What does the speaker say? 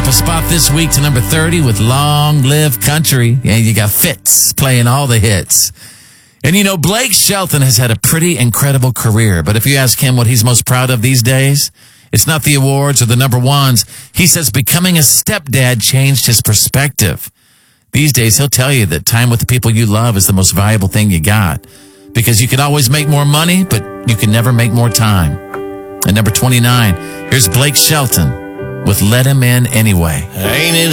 a spot this week to number 30 with Long Live Country. Yeah, you got Fitz playing all the hits. And you know, Blake Shelton has had a pretty incredible career, but if you ask him what he's most proud of these days, it's not the awards or the number ones. He says becoming a stepdad changed his perspective. These days, he'll tell you that time with the people you love is the most valuable thing you got, because you can always make more money, but you can never make more time. At number 29, here's Blake Shelton with Let Him In Anyway. Ain't it